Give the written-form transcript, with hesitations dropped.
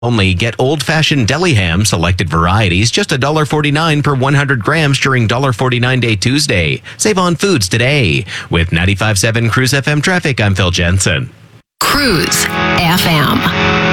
Only get old-fashioned deli ham, selected varieties, just $1.49 per 100 grams during $1.49 Day Tuesday. Save on foods today. With 95.7 Cruise FM traffic, I'm Phil Jensen. Cruise FM.